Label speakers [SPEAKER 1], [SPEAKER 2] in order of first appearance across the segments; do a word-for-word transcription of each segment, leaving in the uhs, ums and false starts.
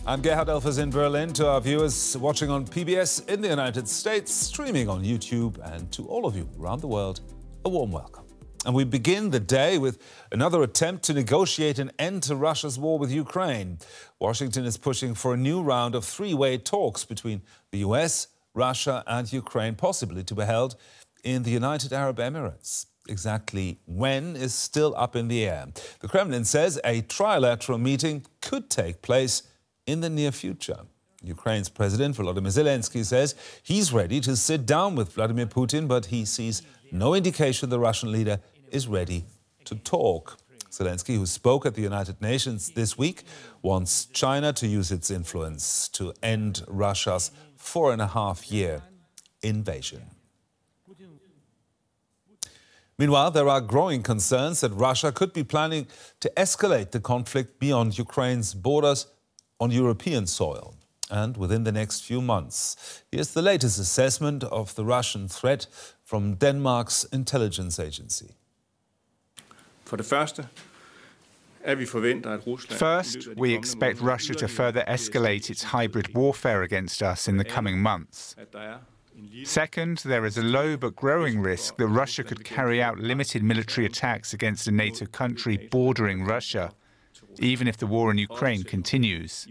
[SPEAKER 1] I'm Gerhard Elfers in Berlin. To our viewers watching on P B S in the United States, streaming on YouTube, and to all of you around the world, a warm welcome. And we begin the day with another attempt to negotiate an end to Russia's war with Ukraine. Washington is pushing for a new round of three-way talks between the U S, Russia and Ukraine, possibly to be held in the United Arab Emirates. Exactly when is still up in the air. The Kremlin says a trilateral meeting could take place in the near future. Ukraine's President Volodymyr Zelensky says he's ready to sit down with Vladimir Putin, but he sees no indication the Russian leader is ready to talk. Zelensky, who spoke at the United Nations this week, wants China to use its influence to end Russia's four and a half year invasion. Meanwhile, there are growing concerns that Russia could be planning to escalate the conflict beyond Ukraine's borders on European soil, and within the next few months. Here's the latest assessment of the Russian threat from Denmark's intelligence agency.
[SPEAKER 2] First, we expect Russia to further escalate its hybrid warfare against us in the coming months. Second, there is a low but growing risk that Russia could carry out limited military attacks against a NATO country bordering Russia, even if the war in Ukraine continues.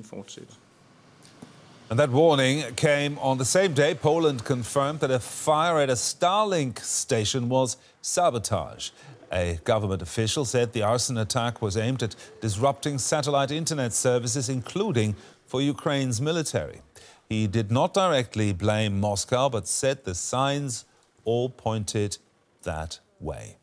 [SPEAKER 1] And that warning came on the same day Poland confirmed that a fire at a Starlink station was sabotage. A government official said the arson attack was aimed at disrupting satellite internet services, including for Ukraine's military. He did not directly blame Moscow, but said the signs all pointed that way.